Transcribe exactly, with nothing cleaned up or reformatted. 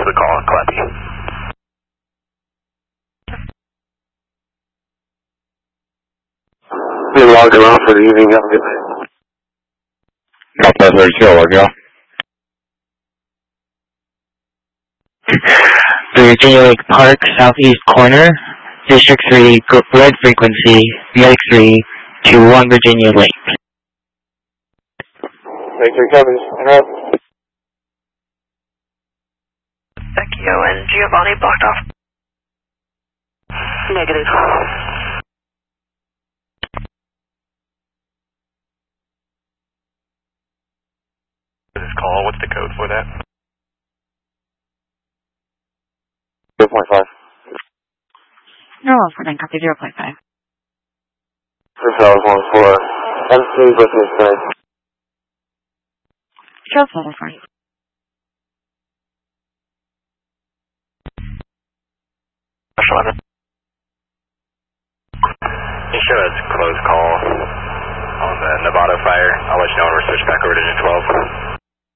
the call, Clappy. Be logged around for the evening. Have a good night. Delta thirty-two, log you off. Virginia Lake Park, southeast corner, District three, red frequency, Lake three, to one Virginia Lake. Lake three Cummins, interrupt. Vecchio and Giovanni blocked off. Negative. This call, what's the code for that? zero point five. No, for nine, copy zero point five. This hour one for M C versus tonight. Charles Letter for you. eleven. You show us close call on the Nevada fire. I'll let you know when we're switched back over to Unit twelve.